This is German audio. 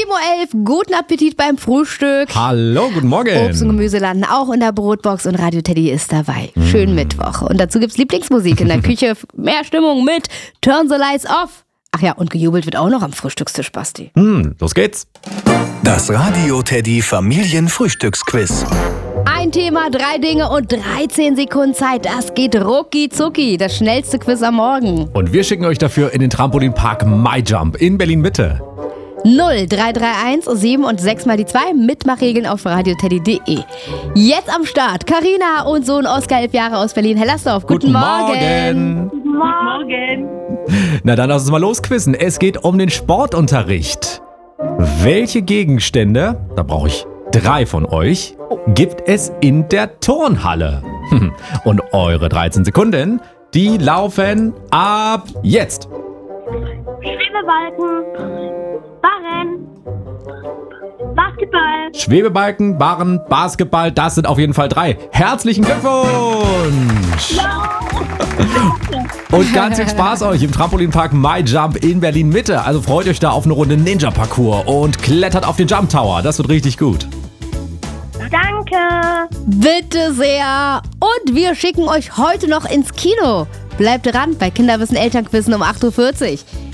7:11 Uhr, guten Appetit beim Frühstück. Hallo, guten Morgen. Obst und Gemüse landen auch in der Brotbox und Radio Teddy ist dabei. Schönen Mittwoch. Und dazu gibt's Lieblingsmusik in der Küche. Mehr Stimmung mit Turn the Lights Off. Ach ja, und gejubelt wird auch noch am Frühstückstisch, Basti. Los geht's. Das Radio Teddy Familienfrühstücksquiz. Ein Thema, 3 Dinge und 13 Sekunden Zeit. Das geht rucki zucki. Das schnellste Quiz am Morgen. Und wir schicken euch dafür in den Trampolinpark MyJump in Berlin-Mitte. 0331 7 und 6 mal die 2. Mitmachregeln auf radioteddy.de. Jetzt am Start Carina und Sohn Oskar, 11 Jahre aus Berlin-Hellersdorf. Guten Morgen. Guten Morgen. Na dann lass uns mal losquizzen. Es geht um den Sportunterricht. Welche Gegenstände, da brauche ich 3 von euch, gibt es in der Turnhalle? Und eure 13 Sekunden, die laufen ab jetzt. Schwebebalken, Barren, Basketball. Schwebebalken, Barren, Basketball, das sind auf jeden Fall 3. Herzlichen Glückwunsch! Und ganz viel Spaß euch im Trampolinpark MyJump in Berlin-Mitte. Also freut euch da auf eine Runde Ninja-Parcours und klettert auf den Jump Tower. Das wird richtig gut. Danke. Bitte sehr. Und wir schicken euch heute noch ins Kino. Bleibt dran bei Kinderwissen Elternquissen um 8:40 Uhr.